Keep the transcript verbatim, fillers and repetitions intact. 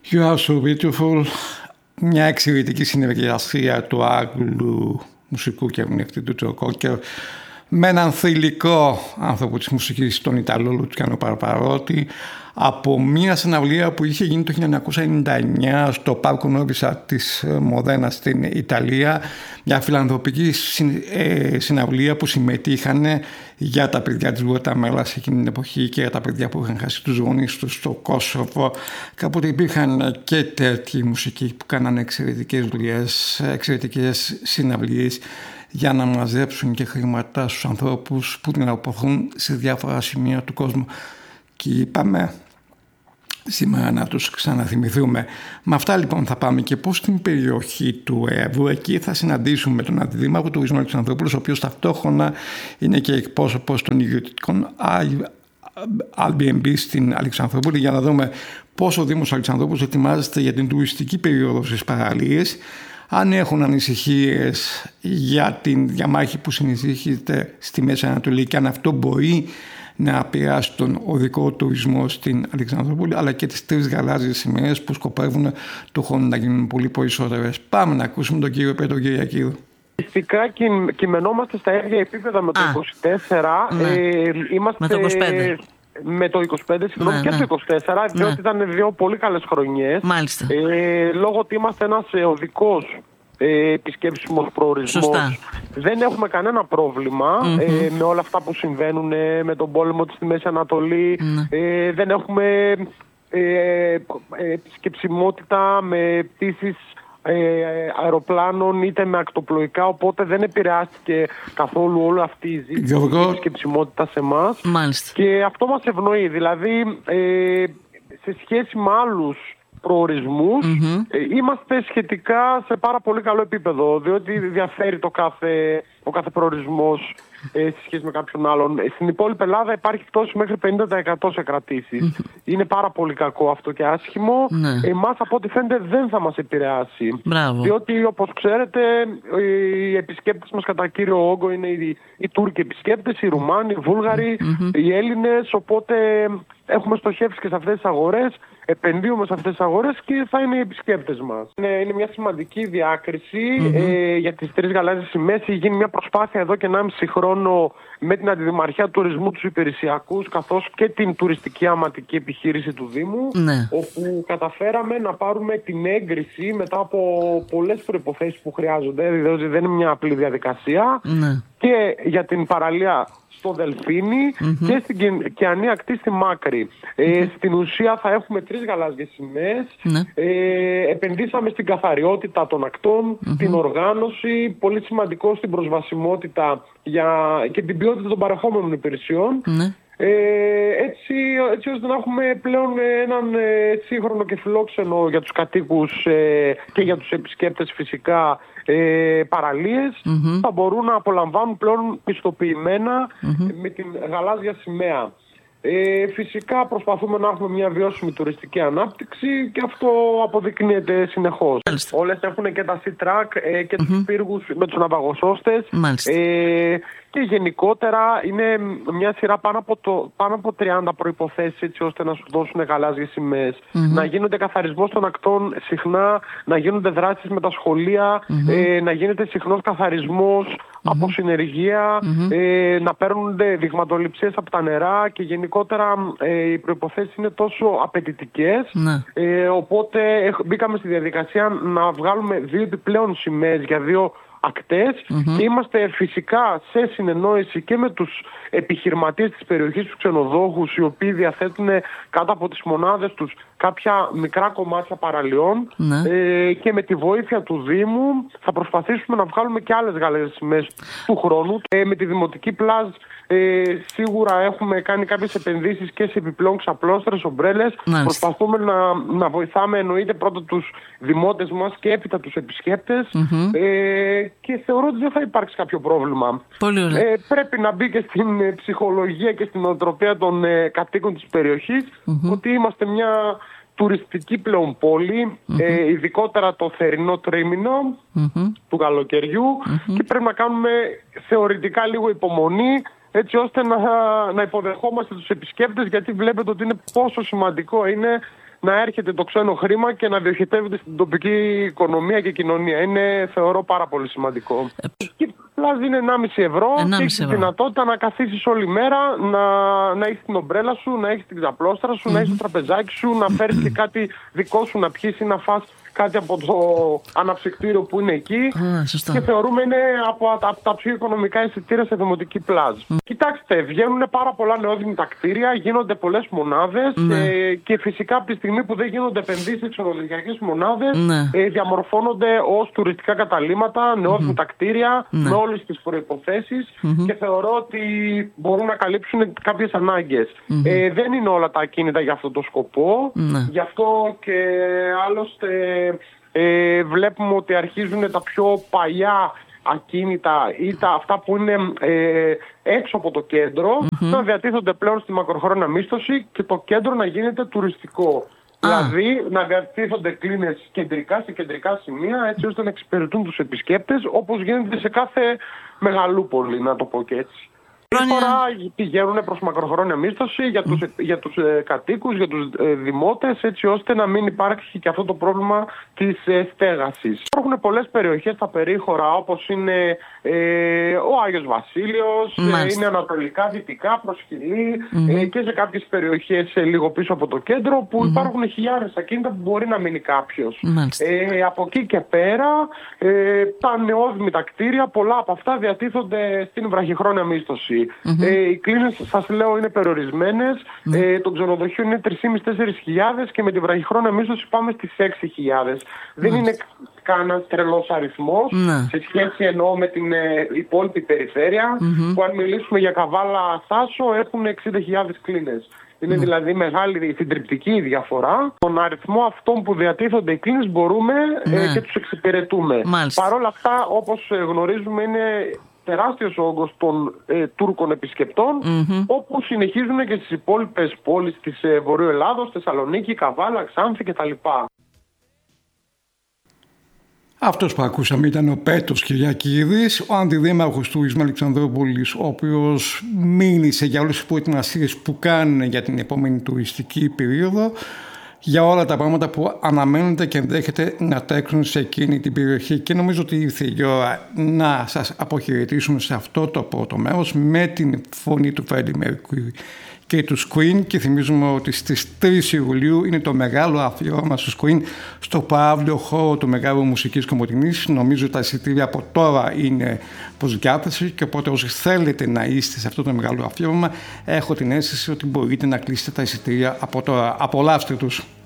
You are so beautiful. Μια εξαιρετική συνεργασία του Άγγλου μουσικού και ερμηνευτή του Τζο Κόκερ με έναν θηλυκό άνθρωπο της μουσικής, τον Ιταλό Λουτσιάνο Παρπαρότη, από μια συναυλία που είχε γίνει το χίλια εννιακόσια ενενήντα εννιά στο Πάρκο Νόβισα της Μοδένα στην Ιταλία, μια φιλανθρωπική συναυλία που συμμετείχαν για τα παιδιά της Γουατεμάλας εκείνη την εποχή και για τα παιδιά που είχαν χάσει τους γονείς τους στο Κόσοβο. Κάποτε υπήρχαν και τέτοιοι μουσικοί που κάνανε εξαιρετικές δουλειές, εξαιρετικές συναυλίες για να μαζέψουν και χρήματα στους ανθρώπους που την αποθούν σε διάφορα σημεία του κόσμου. Και είπαμε σήμερα να τους ξαναθυμηθούμε. Με αυτά λοιπόν θα πάμε και πώς στην περιοχή του Εύρου. Εκεί θα συναντήσουμε τον Αντιδήμαρχο Τουρισμού Αλεξανδρούπολος, ο οποίος ταυτόχρονα είναι και εκπρόσωπος των ιδιωτικών Airbnb στην Αλεξανδρούπολη, για να δούμε πώς ο Δήμος Αλεξανδρούπολης ετοιμάζεται για την τουριστική περίοδο στις παραλίες, αν έχουν ανησυχίες για την διαμάχη που συνεχίζεται στη Μέση Ανατολή και αν αυτό μπορεί να επηρεάσει τον οδικό τουρισμό στην Αλεξανδρούπολη, αλλά και τις τρεις γαλάζιες σημαίες που σκοπεύουν του χρόνου να γίνουν πολύ περισσότερες. Πάμε να ακούσουμε τον κύριο Πέτρο Κυριακίδου. Φυσικά κειμενόμαστε στα ίδια επίπεδα με το Α, είκοσι τέσσερα. Ναι. Ε, είμαστε... Με το είκοσι πέντε. Με το είκοσι πέντε, συγγνώμη, ναι, και ναι. το είκοσι τέσσερα, διότι ναι. ήταν δύο πολύ καλές χρονιές. Μάλιστα. Ε, λόγω ότι είμαστε ένας οδικός ε, επισκέψιμος προορισμός. Σωστά. Δεν έχουμε κανένα πρόβλημα mm-hmm. ε, με όλα αυτά που συμβαίνουν ε, με τον πόλεμο της στη Μέση Ανατολή. Mm. Ε, δεν έχουμε ε, επισκεψιμότητα με πτήσεις Ε, αεροπλάνων είτε με ακτοπλοϊκά, οπότε δεν επηρεάστηκε καθόλου όλη αυτή η ζήτηση και ψημότητα σε εμάς. Και αυτό μας ευνοεί, δηλαδή ε, σε σχέση με άλλους προορισμούς mm-hmm. ε, είμαστε σχετικά σε πάρα πολύ καλό επίπεδο, διότι διαφέρει το κάθε, ο κάθε προορισμός ε, σε σχέση με κάποιον άλλον. Στην υπόλοιπη Ελλάδα υπάρχει πτώση μέχρι πενήντα τοις εκατό σε κρατήσεις. Mm-hmm. Είναι πάρα πολύ κακό αυτό και άσχημο. Mm-hmm. Εμάς από ό,τι φαίνεται δεν θα μας επηρεάσει. Μπράβο. Διότι όπως ξέρετε οι επισκέπτες μας κατά κύριο όγκο είναι οι, οι Τούρκοι επισκέπτες, οι Ρουμάνοι, οι Βούλγαροι, mm-hmm. οι Έλληνες, οπότε έχουμε στοχεύσει και σε αυτές τις αγορές, επενδύουμε σε αυτές τις αγορές και θα είναι οι επισκέπτες μας. Είναι, είναι μια σημαντική διάκριση mm-hmm. ε, για τις τρεις γαλάζιες σημαίες. Έχει γίνει μια προσπάθεια εδώ και ενάμιση χρόνο με την Αντιδημαρχία Τουρισμού, τους υπηρεσιακούς, καθώς και την τουριστική αματική επιχείρηση του Δήμου, ναι. όπου καταφέραμε να πάρουμε την έγκριση μετά από πολλές προϋποθέσεις που χρειάζονται, δηλαδή δεν είναι μια απλή διαδικασία, ναι. και για την παραλία στο Δελφίνι mm-hmm. και στην Κιανή Ακτή στη Μάκρη. Mm-hmm. Ε, στην ουσία θα έχουμε τρεις γαλάζιες σημαίες. Mm-hmm. Ε, επενδύσαμε στην καθαριότητα των ακτών, mm-hmm. την οργάνωση, πολύ σημαντικό στην προσβασιμότητα για, και την ποιότητα των παρεχόμενων υπηρεσιών. Mm-hmm. Ε, έτσι, έτσι ώστε να έχουμε πλέον έναν ε, σύγχρονο και φιλόξενο για τους κατοίκους ε, και για τους επισκέπτες φυσικά ε, παραλίες, mm-hmm. θα μπορούν να απολαμβάνουν πλέον πιστοποιημένα mm-hmm. με την γαλάζια σημαία. Ε, φυσικά προσπαθούμε να έχουμε μια βιώσιμη τουριστική ανάπτυξη και αυτό αποδεικνύεται συνεχώς. Μάλιστα. Όλες έχουν και τα sea track ε, και mm-hmm. τους πύργους με τους ναυαγοσώστες. Ε, και γενικότερα είναι μια σειρά πάνω από, το, πάνω από τριάντα προϋποθέσεις έτσι ώστε να σου δώσουν γαλάζιες σημαίες. Mm-hmm. Να γίνονται καθαρισμός των ακτών συχνά, να γίνονται δράσεις με τα σχολεία, mm-hmm. ε, να γίνεται συχνός καθαρισμός mm-hmm. από συνεργεία, mm-hmm. ε, να παίρνονται δειγματοληψίες από τα νερά και γενικότερα ε, οι προϋποθέσεις είναι τόσο απαιτητικές. Mm-hmm. Ε, οπότε μπήκαμε στη διαδικασία να βγάλουμε δύο επιπλέον σημαίες για δύο ακτές mm-hmm. και είμαστε φυσικά σε συνεννόηση και με τους επιχειρηματίες της περιοχής, τους ξενοδόχους, οι οποίοι διαθέτουν κάτω από τις μονάδες τους κάποια μικρά κομμάτια παραλιών mm-hmm. ε, και με τη βοήθεια του Δήμου θα προσπαθήσουμε να βγάλουμε και άλλες γαλάζιες σημαίες του χρόνου. Ε, με τη Δημοτική Πλάζ ε, σίγουρα έχουμε κάνει κάποιες επενδύσεις και σε επιπλέον ξαπλώστρες, ομπρέλες. Nice. Προσπαθούμε να, να βοηθάμε εννοείται πρώτα τους δημότες μας και έπειτα τους επισκέπτες mm-hmm. ε, και θεωρώ ότι δεν θα υπάρξει κάποιο πρόβλημα. Πολύ ωραία. Ε, πρέπει να μπει και στην ε, ψυχολογία και στην οτροπία των ε, κατοίκων της περιοχής mm-hmm. ότι είμαστε μια τουριστική πλέον πόλη, mm-hmm. ε, ειδικότερα το θερινό τρίμηνο mm-hmm. του καλοκαιριού mm-hmm. και πρέπει να κάνουμε θεωρητικά λίγο υπομονή έτσι ώστε να, να υποδεχόμαστε τους επισκέπτες, γιατί βλέπετε ότι είναι πόσο σημαντικό είναι να έρχεται το ξένο χρήμα και να διοχετεύεται στην τοπική οικονομία και κοινωνία. Είναι, θεωρώ, πάρα πολύ σημαντικό. Ε, και πλάζει είναι ενάμιση ευρώ και έχεις τη δυνατότητα να καθίσεις όλη μέρα, να, να έχεις την ομπρέλα σου, να έχεις την ξαπλώστρα σου, mm-hmm. να έχεις το τραπεζάκι σου, να φέρεις και κάτι δικό σου να πιείς ή να φας κάτι από το αναψυκτήριο που είναι εκεί. Ah, και θεωρούμε είναι από, από τα πιο οικονομικά εισιτήρια σε δημοτική πλάζ. Mm. Κοιτάξτε, βγαίνουν πάρα πολλά νεόδημητα κτίρια, γίνονται πολλές μονάδες mm. ε, και φυσικά από τη στιγμή που δεν γίνονται επενδύσεις σε ξενοδοχειακές μονάδες mm. ε, διαμορφώνονται ως τουριστικά καταλύματα, νεόδημητα mm. κτίρια mm. με όλες τις προϋποθέσεις mm-hmm. και θεωρώ ότι μπορούν να καλύψουν κάποιες ανάγκες. Mm-hmm. Ε, δεν είναι όλα τα ακίνητα για αυτόν τον σκοπό, mm. γι' αυτό και άλλωστε Ε, βλέπουμε ότι αρχίζουν τα πιο παλιά ακίνητα ή τα, αυτά που είναι ε, έξω από το κέντρο mm-hmm. να διατίθονται πλέον στη μακροχρόνια μίσθωση και το κέντρο να γίνεται τουριστικό. Ah. Δηλαδή να διατίθονται κλίνες κεντρικά σε κεντρικά σημεία έτσι ώστε να εξυπηρετούν τους επισκέπτες όπως γίνεται σε κάθε μεγαλούπολη, να το πω και έτσι. Τώρα πηγαίνουν προς μακροχρόνια μίσθωση για τους, mm. για τους ε, κατοίκους, για τους ε, δημότες, έτσι ώστε να μην υπάρχει και αυτό το πρόβλημα της ε, στέγασης. Υπάρχουν πολλές περιοχές στα περίχωρα όπως είναι ε, ο Άγιος Βασίλειος, ε, είναι ανατολικά, δυτικά, Προσχυλή mm-hmm. ε, και σε κάποιες περιοχές ε, λίγο πίσω από το κέντρο που mm-hmm. υπάρχουν χιλιάδες ακίνητα που μπορεί να μείνει κάποιος. Ε, από εκεί και πέρα ε, τα νεόδημητα κτίρια, πολλά από αυτά διατίθονται στην βραχυχρόνια μίσθωση. Mm-hmm. Ε, οι κλίνες, σας λέω, είναι περιορισμένες. Mm-hmm. Ε, το ξενοδοχείο είναι τρεις χιλιάδες με τέσσερις χιλιάδες και με τη βραχυχρόνια μίσθωση πάμε στις έξι χιλιάδες. Mm-hmm. Δεν είναι κανένας τρελός αριθμός mm-hmm. σε σχέση εννοώ με την ε, υπόλοιπη περιφέρεια mm-hmm. που αν μιλήσουμε για Καβάλα Θάσο έχουν εξήντα χιλιάδες κλίνες. Είναι mm. δηλαδή μεγάλη συντριπτική διαφορά. Τον αριθμό αυτών που διατίθονται οι κλίνες μπορούμε mm. ε, και τους εξυπηρετούμε. Παρ' όλα αυτά, όπως γνωρίζουμε, είναι τεράστιος ο όγκος των ε, Τούρκων επισκεπτών, mm-hmm. όπου συνεχίζουν και στις υπόλοιπες πόλεις της ε, Βορείου Ελλάδος, Θεσσαλονίκη, Καβάλα, Ξάνθη κτλ. Αυτός που ακούσαμε ήταν ο Πέτρος Κυριακίδης, ο αντιδήμαρχος του Ισμ Αλεξανδρούπολης, ο οποίος μίλησε για όλες τις προετοιμασίες που κάνουν για την επόμενη τουριστική περίοδο, για όλα τα πράγματα που αναμένονται και ενδέχεται να τρέξουν σε εκείνη την περιοχή. Και νομίζω ότι ήρθε η ώρα να σας αποχαιρετήσουμε σε αυτό το πρώτο μέρος με την φωνή του Freddie Mercury και του Queen, και θυμίζουμε ότι στις τρεις Ιουλίου είναι το μεγάλο αφιέρωμα στους Queen στο παράβλιο χώρο του Μεγάλου Μουσικής Κομμωτινής. Νομίζω ότι τα εισιτήρια από τώρα είναι προς διάθεση και οπότε όσοι θέλετε να είστε σε αυτό το μεγάλο αφιέρωμα, έχω την αίσθηση ότι μπορείτε να κλείσετε τα εισιτήρια από τώρα. Απολαύστε τους!